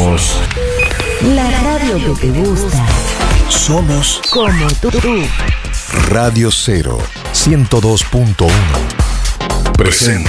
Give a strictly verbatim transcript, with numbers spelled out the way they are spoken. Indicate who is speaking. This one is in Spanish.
Speaker 1: Somos
Speaker 2: la radio que te gusta.
Speaker 1: Somos
Speaker 2: como tú.
Speaker 1: Radio Cero ciento dos punto uno. Presenta.